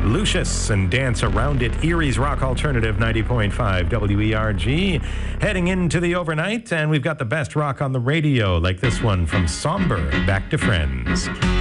Lucius and Dance Around It, Erie's Rock Alternative 90.5 WERG. Heading into the overnight, and we've got the best rock on the radio, like this one from Somber, Back to Friends.